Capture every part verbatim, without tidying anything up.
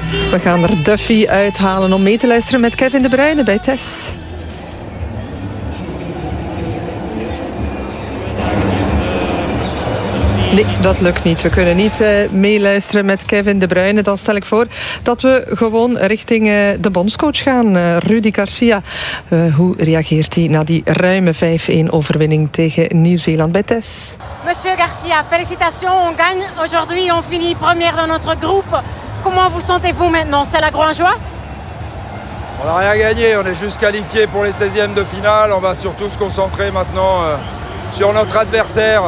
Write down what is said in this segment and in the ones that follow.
We gaan er Duffy uithalen om mee te luisteren met Kevin De Bruyne bij Tess. Nee, dat lukt niet. We kunnen niet uh, meeluisteren met Kevin De Bruyne. Dan stel ik voor dat we gewoon richting uh, de bondscoach gaan. Uh, Rudi Garcia. Uh, hoe reageert hij na die ruime vijf-een overwinning tegen Nieuw-Zeeland bij Tess? Monsieur Garcia, félicitations. On gagne aujourd'hui. On finit première dans notre groupe. Comment vous sentez-vous maintenant? C'est la grande joie? On n'a rien gagné. On est juste qualifié pour les seizièmes de finale. On va surtout se concentrer maintenant euh, sur notre adversaire.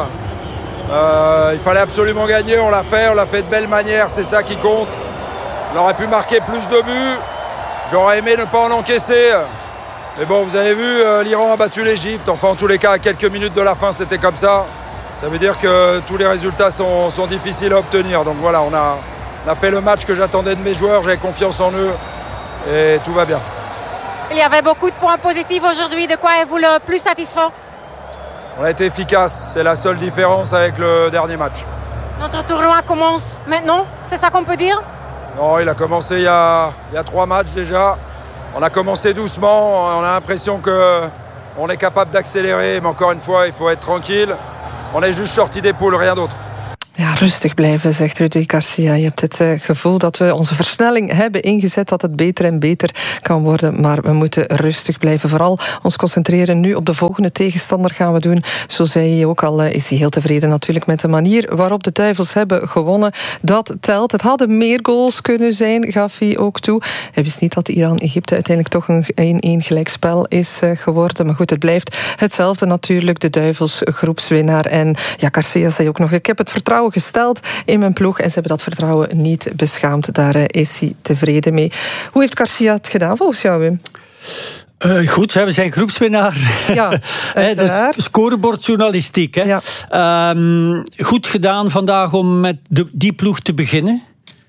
Euh, il fallait absolument gagner, on l'a fait, on l'a fait de belle manière, c'est ça qui compte. On aurait pu marquer plus de buts, j'aurais aimé ne pas en encaisser. Mais bon, vous avez vu, euh, l'Iran a battu l'Égypte, enfin en tous les cas, à quelques minutes de la fin, c'était comme ça. Ça veut dire que tous les résultats sont, sont difficiles à obtenir. Donc voilà, on a, on a fait le match que j'attendais de mes joueurs, j'avais confiance en eux et tout va bien. Il y avait beaucoup de points positifs aujourd'hui, de quoi êtes-vous le plus satisfait? On a été efficace, c'est la seule différence avec le dernier match. Notre tournoi commence maintenant, c'est ça qu'on peut dire? Non, il a commencé il y a, il y a trois matchs déjà. On a commencé doucement, on a l'impression qu'on est capable d'accélérer, mais encore une fois, il faut être tranquille. On est juste sorti des poules, rien d'autre. Ja, rustig blijven, zegt Rudi Garcia. Je hebt het uh, gevoel dat we onze versnelling hebben ingezet, dat het beter en beter kan worden. Maar we moeten rustig blijven. Vooral ons concentreren nu op de volgende tegenstander gaan we doen. Zo zei hij ook al, uh, is hij heel tevreden natuurlijk met de manier waarop de Duivels hebben gewonnen. Dat telt. Het hadden meer goals kunnen zijn, gaf hij ook toe. Hij wist niet dat Iran-Egypte uiteindelijk toch een één-één gelijkspel is uh, geworden. Maar goed, het blijft hetzelfde natuurlijk. De Duivels groepswinnaar. En ja, Garcia zei ook nog, ik heb het vertrouwen gesteld in mijn ploeg en ze hebben dat vertrouwen niet beschaamd. Daar uh, is hij tevreden mee. Hoe heeft Garcia het gedaan volgens jou, Wim? Uh, goed, we zijn groepswinnaar. Ja, uiteraard. Dus scorebordjournalistiek. Hè. Ja. Um, goed gedaan vandaag om met de, die ploeg te beginnen.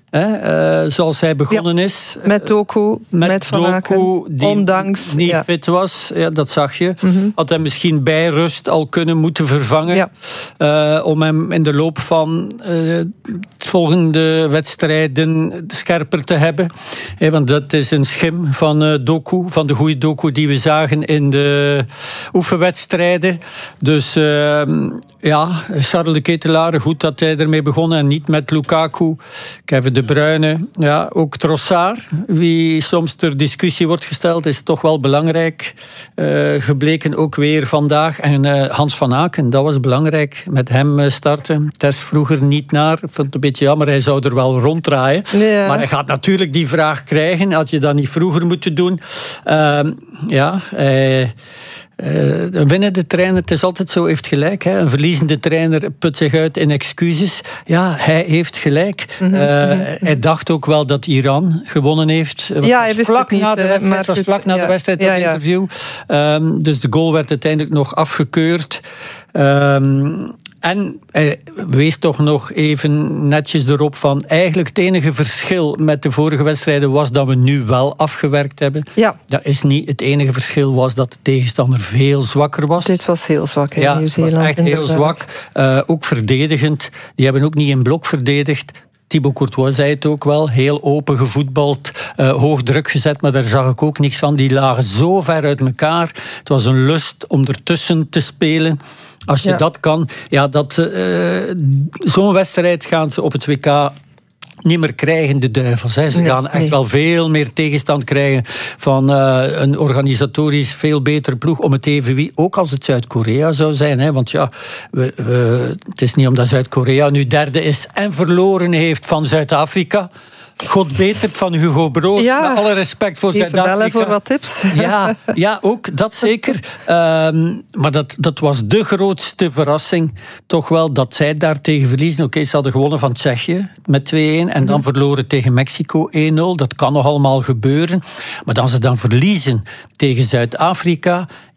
He, uh, zoals hij begonnen ja, is. Met Doku, met, met Van Aken, die ondanks. niet ja. fit was, ja, dat zag je. Mm-hmm. Had hij misschien bij rust al kunnen moeten vervangen. Ja. Uh, om hem in de loop van uh, volgende wedstrijden scherper te hebben. He, want dat is een schim van uh, Doku, van de goede Doku die we zagen in de oefenwedstrijden. Dus uh, ja, Charles de Ketelaere, goed dat hij ermee begonnen en niet met Lukaku. Kevin De Bruyne, ja, ook Trossard, wie soms ter discussie wordt gesteld, is toch wel belangrijk uh, gebleken, ook weer vandaag. En uh, Hans van Aken, dat was belangrijk, met hem uh, starten. Tess vroeger niet naar, ik vond het een beetje jammer, hij zou er wel ronddraaien. Ja. Maar hij gaat natuurlijk die vraag krijgen, had je dat niet vroeger moeten doen. Uh, ja, hij... Uh, een winnende trainer, het is altijd zo, heeft gelijk. Hè. Een verliezende trainer put zich uit in excuses. Ja, hij heeft gelijk. Mm-hmm. Uh, hij dacht ook wel dat Iran gewonnen heeft. Ja, hij wist vlak het niet. Na de wedstrijd, maar was het, vlak na ja, de wedstrijd, ja, dat ja. interview. Um, dus de goal werd uiteindelijk nog afgekeurd. Um, En hij wees toch nog even netjes erop van eigenlijk het enige verschil met de vorige wedstrijden was dat we nu wel afgewerkt hebben. Ja. Dat is niet het enige verschil, was dat de tegenstander veel zwakker was. Dit was heel zwak in ja, Nieuw-Zeeland. Ja, het was echt inderdaad. heel zwak. Uh, ook verdedigend. Die hebben ook niet in blok verdedigd. Thibaut Courtois zei het ook wel, heel open gevoetbald, uh, hoog druk gezet, maar daar zag ik ook niks van. Die lagen zo ver uit elkaar. Het was een lust om ertussen te spelen. Als je ja. dat kan, ja, dat, uh, zo'n wedstrijd gaan ze op het W K niet meer krijgen, de Duivels. Hè. Ze nee, gaan echt nee. wel veel meer tegenstand krijgen van uh, een organisatorisch veel betere ploeg om het even wie, ook als het Zuid-Korea zou zijn. Hè. Want ja, we, we, het is niet omdat Zuid-Korea nu derde is en verloren heeft van Zuid-Afrika. God betert van Hugo Broos, ja, met alle respect voor Even Zuid-Afrika. bellen voor wat tips. Ja, ja ook dat zeker. Um, maar dat, dat was de grootste verrassing. Toch wel dat zij daar tegen verliezen. Oké, okay, ze hadden gewonnen van Tsjechië met twee-één. En dan verloren tegen Mexico één-nul. Dat kan nog allemaal gebeuren. Maar dan ze dan verliezen tegen Zuid-Afrika.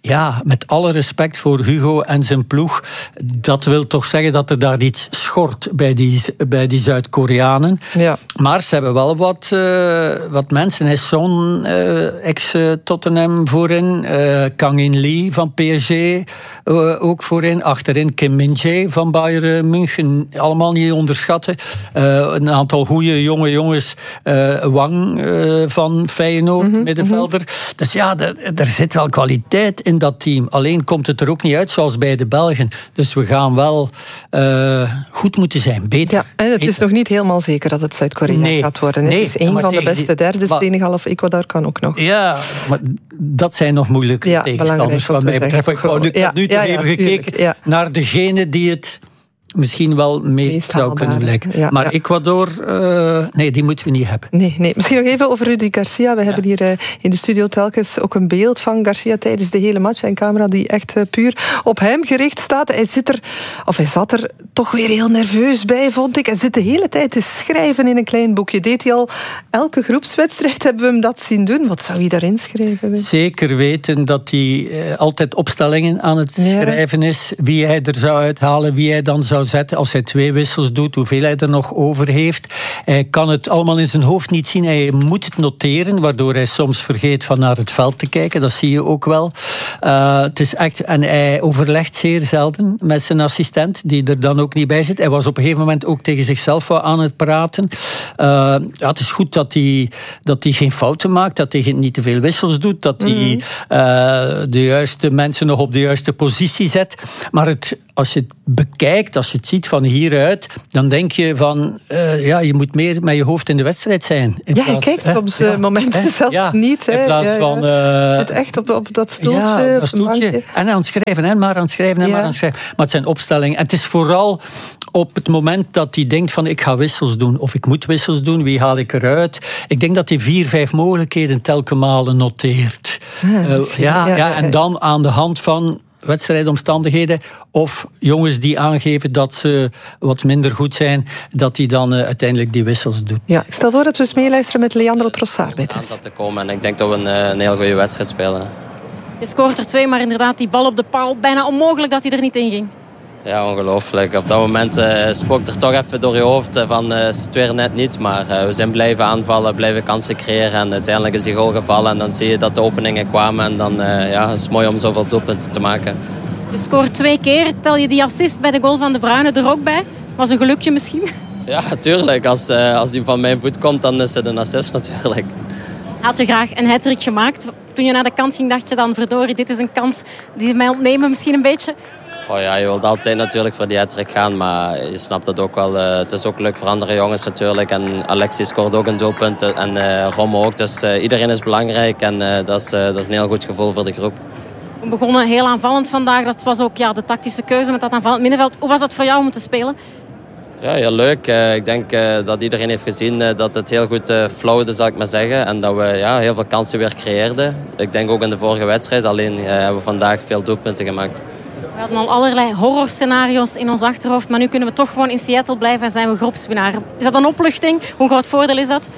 ja, met alle respect voor Hugo en zijn ploeg, dat wil toch zeggen dat er daar iets schort bij die, bij die Zuid-Koreanen. Ja. Maar ze hebben wel wat, uh, wat mensen. Hij is zo'n uh, ex-Tottenham voorin, uh, Kang In Lee van P S G uh, ook voorin, achterin Kim Min-jae van Bayern München, allemaal niet onderschatten. Uh, een aantal goede jonge jongens, uh, Wang uh, van Feyenoord, mm-hmm, middenvelder. Mm-hmm. Dus ja, er, er zit wel kwaliteit in dat team. Alleen komt het er ook niet uit zoals bij de Belgen. Dus we gaan wel uh, goed moeten zijn, beter. Ja, en het is nog niet helemaal zeker dat het Zuid-Korea nee, gaat worden. Nee, het is een van de beste derde, maar, Senegal of Ecuador kan ook nog. Ja, maar dat zijn nog moeilijke ja, tegenstanders wat mij betreft. Ik heb nu ja, nu ja, even ja, gekeken ja. naar degene die het misschien wel meest, meest zou kunnen blijken. Ja, maar ja. Ecuador, uh, nee, die moeten we niet hebben. Nee, nee. Misschien nog even over Rudy Garcia. We ja. hebben hier uh, in de studio telkens ook een beeld van Garcia tijdens de hele match. Een camera die echt uh, puur op hem gericht staat. Hij zit er, of hij zat er toch weer heel nerveus bij, vond ik. Hij zit de hele tijd te schrijven in een klein boekje. Deed hij al elke groepswedstrijd, hebben we hem dat zien doen? Wat zou hij daarin schrijven? Zeker weten dat hij uh, altijd opstellingen aan het ja. schrijven is. Wie hij er zou uithalen, wie hij dan zou zetten. Als hij twee wissels doet, hoeveel hij er nog over heeft. Hij kan het allemaal in zijn hoofd niet zien. Hij moet het noteren, waardoor hij soms vergeet van naar het veld te kijken. Dat zie je ook wel. Uh, het is echt, en hij overlegt zeer zelden met zijn assistent, die er dan ook niet bij zit. Hij was op een gegeven moment ook tegen zichzelf aan het praten. Uh, ja, het is goed dat hij, dat hij geen fouten maakt, dat hij niet te veel wissels doet, dat hij mm-hmm. uh, de juiste mensen nog op de juiste positie zet. Maar het, als je het bekijkt, als je het ziet van hieruit, dan denk je van, uh, ja, je moet meer met je hoofd in de wedstrijd zijn. In ja, plaats, je kijkt soms ja, momenten hè, zelfs ja, niet. Hè. In plaats ja, van... Uh, zit echt op, op dat stoeltje. Ja, dat stoeltje. En aan het schrijven, en maar aan het schrijven, en ja. maar aan het schrijven. Maar het zijn opstellingen. En het is vooral op het moment dat hij denkt van, ik ga wissels doen, of ik moet wissels doen, wie haal ik eruit? Ik denk dat hij vier, vijf mogelijkheden telkens malen noteert. Ja, uh, ja, ja, ja, en dan aan de hand van wedstrijdomstandigheden of jongens die aangeven dat ze wat minder goed zijn, dat die dan uh, uiteindelijk die wissels doen. Ja, ik stel voor dat we eens meeluisteren met Leandro Trossard bij het te komen en ik denk dat we een, een heel goede wedstrijd spelen. Je scoort er twee, maar inderdaad die bal op de paal, bijna onmogelijk dat hij er niet in ging. Ja, ongelooflijk. Op dat moment uh, spookt er toch even door je hoofd uh, van uh, is het weer net niet. Maar uh, we zijn blijven aanvallen, blijven kansen creëren. En uiteindelijk is die goal gevallen. En dan zie je dat de openingen kwamen. En dan uh, ja, is het mooi om zoveel doelpunten te maken. Je scoort twee keer. Tel je die assist bij de goal van De Bruyne er ook bij? Was een gelukje misschien? Ja, natuurlijk. Als, uh, als die van mijn voet komt, dan is het een assist natuurlijk. Had je graag een hat-trick gemaakt? Toen je naar de kant ging, dacht je dan, verdorie, dit is een kans die ze mij ontnemen misschien een beetje? Oh ja, je wilt altijd natuurlijk voor die hat-trick gaan, maar je snapt het ook wel. Uh, het is ook leuk voor andere jongens natuurlijk. En Alexis scoort ook een doelpunt en uh, Romme ook. Dus uh, iedereen is belangrijk en uh, dat, is, uh, dat is een heel goed gevoel voor de groep. We begonnen heel aanvallend vandaag. Dat was ook ja, de tactische keuze met dat aanvallend middenveld. Hoe was dat voor jou om te spelen? Ja, heel leuk. Uh, ik denk uh, dat iedereen heeft gezien uh, dat het heel goed uh, flowde, zal ik maar zeggen. En dat we ja, heel veel kansen weer creëerden. Ik denk ook in de vorige wedstrijd. Alleen uh, hebben we vandaag veel doelpunten gemaakt. We hadden al allerlei horrorscenario's in ons achterhoofd. Maar nu kunnen we toch gewoon in Seattle blijven en zijn we groepswinnaar. Is dat een opluchting? Hoe groot voordeel is dat?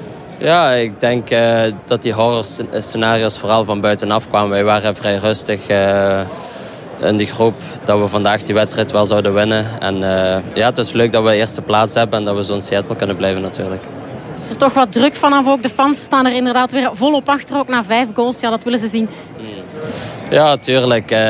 Ja, ik denk uh, dat die horrorscenario's vooral van buitenaf kwamen. Wij waren vrij rustig uh, in die groep. Dat we vandaag die wedstrijd wel zouden winnen. En uh, ja, het is leuk dat we de eerste plaats hebben. En dat we zo in Seattle kunnen blijven natuurlijk. Is er toch wat druk vanaf ook? De fans staan er inderdaad weer volop achter. Ook na vijf goals. Ja, dat willen ze zien. Mm. Ja, tuurlijk. Uh,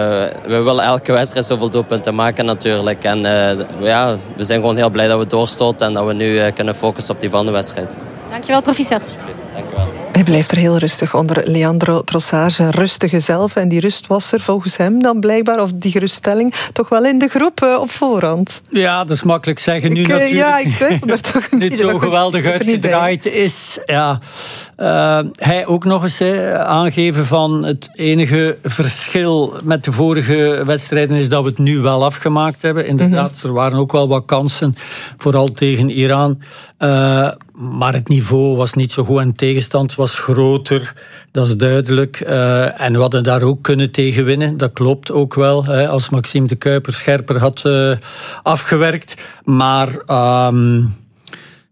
we willen elke wedstrijd zoveel doelpunten maken natuurlijk. En uh, ja, we zijn gewoon heel blij dat we doorstoten en dat we nu uh, kunnen focussen op die volgende wedstrijd. Dankjewel, proficiat. Dankjewel. Hij blijft er heel rustig onder. Leandro Trossard, zijn rustige zelf. En die rust was er volgens hem dan blijkbaar, of die geruststelling, toch wel in de groep uh, op voorhand. Ja, dat is makkelijk zeggen nu ik, natuurlijk. Ja, ik weet er toch niet. Niet zo geweldig uitgedraaid is. Ja. Uh, hij ook nog eens he, aangeven van het enige verschil met de vorige wedstrijden is dat we het nu wel afgemaakt hebben. Inderdaad, mm-hmm. er waren ook wel wat kansen, vooral tegen Iran. Uh, maar het niveau was niet zo goed en tegenstand was groter. Dat is duidelijk. Uh, en we hadden daar ook kunnen tegen winnen. Dat klopt ook wel. Hè, als Maxime de Cuypers scherper had uh, afgewerkt. Maar... Um,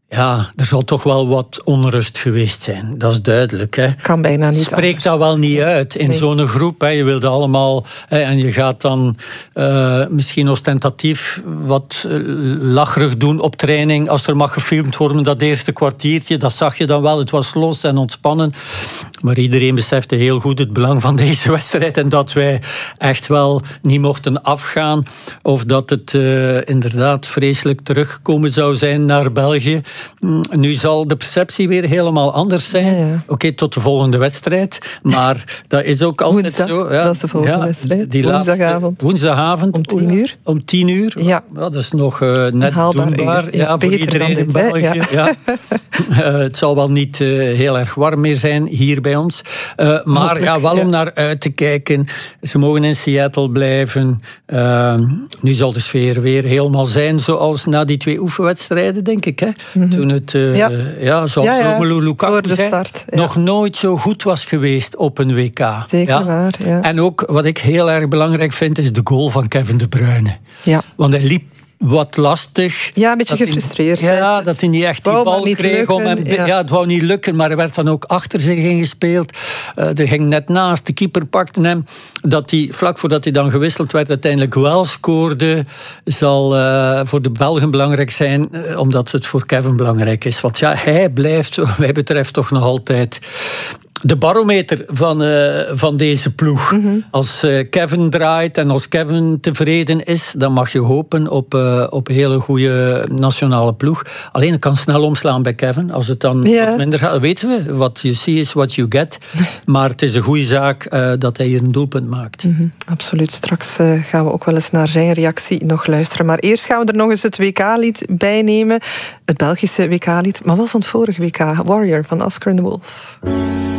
Ja, er zal toch wel wat onrust geweest zijn. Dat is duidelijk. Hè. Kan bijna niet. Spreekt dat wel niet uit in nee. zo'n groep. Hè. Je wilde allemaal... Hè, en je gaat dan uh, misschien ostentatief wat lacherig doen op training. Als er mag gefilmd worden, dat eerste kwartiertje. Dat zag je dan wel. Het was los en ontspannen. Maar iedereen besefte heel goed het belang van deze wedstrijd. En dat wij echt wel niet mochten afgaan. Of dat het uh, inderdaad vreselijk terugkomen zou zijn naar België. Nu zal de perceptie weer helemaal anders zijn. Ja, ja. Oké, okay, tot de volgende wedstrijd. Maar dat is ook altijd Woensdag, zo. Ja, dat is de volgende ja, wedstrijd. Die woensdagavond. Laatste, woensdagavond. Om tien uur. Om tien uur. Ja. Ja, dat is nog uh, net haalbaar doenbaar. Ja, ja, voor iedereen in België. Ja. Ja. uh, het zal wel niet uh, heel erg warm meer zijn hier bij ons. Uh, maar ja, wel om naar uit te kijken. Ze mogen in Seattle blijven. Uh, nu zal de sfeer weer helemaal zijn zoals na die twee oefenwedstrijden, denk ik. Hè? Mm-hmm. Toen het, uh, ja. Ja, zoals ja, ja. Romelu Lukaku zei, start, ja. nog nooit zo goed was geweest op een W K. Zeker ja? waar, ja. En ook, wat ik heel erg belangrijk vind, is de goal van Kevin De Bruyne. Ja. Want hij liep wat lastig. Ja, een beetje gefrustreerd. Hij, ja, dat hij niet echt die bal kreeg. Lukken, om hem, ja. ja, het wou niet lukken, maar hij werd dan ook achter zich ingespeeld. Uh, er ging net naast, de keeper pakte hem. Dat hij, vlak voordat hij dan gewisseld werd, uiteindelijk wel scoorde. Zal uh, voor de Belgen belangrijk zijn, uh, omdat het voor Kevin belangrijk is. Want ja, hij blijft, wat mij betreft, toch nog altijd de barometer van, uh, van deze ploeg. Mm-hmm. Als uh, Kevin draait en als Kevin tevreden is, dan mag je hopen op, uh, op een hele goede nationale ploeg. Alleen het kan snel omslaan bij Kevin. Als het dan ja. wat minder gaat, weten we, what you see is what you get. Maar het is een goede zaak uh, dat hij hier een doelpunt maakt. Mm-hmm. Absoluut. Straks uh, gaan we ook wel eens naar zijn reactie nog luisteren. Maar eerst gaan we er nog eens het W K-lied bij nemen. Het Belgische W K-lied, maar wel van het vorige W K. Warrior van Oscar and the Wolf.